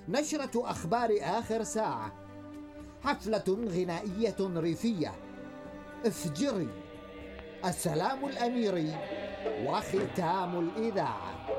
نشرة أخبار آخر ساعة، حفلة غنائية ريفية، افجري، السلام الأميري، وختام الإذاعة.